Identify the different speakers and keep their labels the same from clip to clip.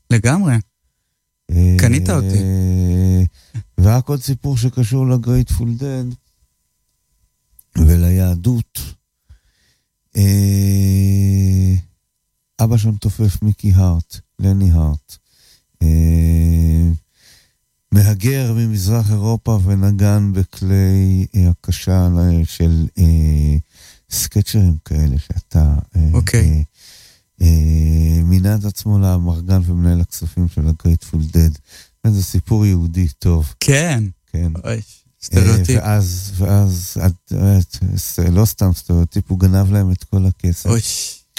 Speaker 1: לגמרי. קנית אותי.
Speaker 2: ורק עוד סיפור שקשור לגרייטפול דד וליהדות. אבא שם תופף מיקי הארט, לני הארט. מהגר ממזרח אירופה ונגן בכלי הקשה של סקצ'רים כאלה שאתה מינה את עצמו למרגן ומנהל הכספים של הגרייטפול דד. זה סיפור יהודי טוב.
Speaker 1: כן.
Speaker 2: כן.
Speaker 1: אוי, סטריאוטיפ.
Speaker 2: ואז לא סתם סטריאוטיפ, הוא גנב להם את כל הכסף.
Speaker 1: אוי.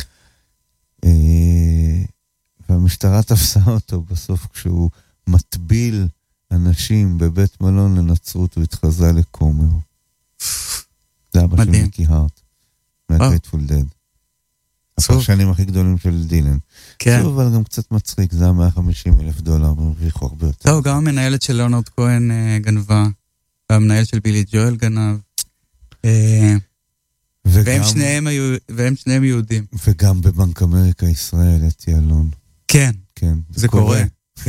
Speaker 2: והמשטרה תפסה אותו בסוף כשהוא מטביל אנשים בבית מלון לנצרות, הוא התחזה לקומר. זה אבא של מיקי הארט, מהגרייטפול דד. הפרשנים הכי גדולים של דילן.
Speaker 1: כן.
Speaker 2: אבל גם קצת מצחיק, זה $150,000, מרוויחו הרבה יותר.
Speaker 1: טוב, גם המנהלת של ליאונרד כהן גנבה, והמנהל של בילי ג'ואל גנב. והם שניהם יהודים.
Speaker 2: וגם בבנק אמריקה ישראל, אתי אלון.
Speaker 1: כן.
Speaker 2: כן.
Speaker 1: זה קורה.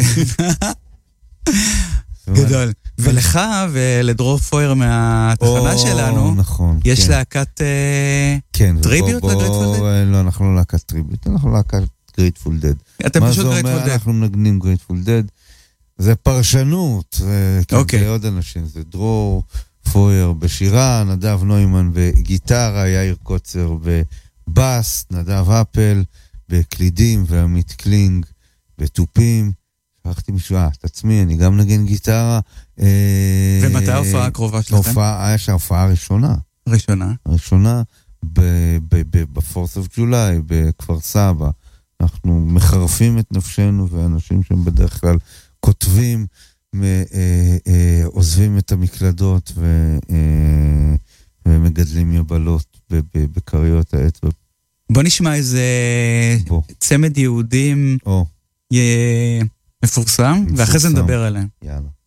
Speaker 1: גדול. ולך ולדרור פויר מהתחנה שלנו, יש להקת טריביוט לגרייטפול דד?
Speaker 2: לא, אנחנו לא להקת טריביוט, אנחנו להקת גרייטפול דד.
Speaker 1: אתם פשוט גרייטפול דד.
Speaker 2: מה זה אומר? אנחנו מנגנים גרייטפול דד. זה פרשנות, זה עוד אנשים, זה דרור פויר בשירה, נדב נוימן בגיטרה, יאיר קוצר בבאס, נדב אפל בקלידים ועמית קלינג בטופים. שכחתי מישהו, את עצמי, אני גם נגן גיטרה.
Speaker 1: ומתי ההופעה הקרובה שלכם?
Speaker 2: היה שההופעה הראשונה. הראשונה ב-4th of July, בכפר סבא. אנחנו מחרפים את נפשנו, ואנשים שהם בדרך כלל כותבים, עוזבים את המקלדות, ומגדלים יבלות בקריות האצבע.
Speaker 1: בוא נשמע איזה צמד יהודים מפורסם, ואחרי זה נדבר עליהם.
Speaker 2: יאללה.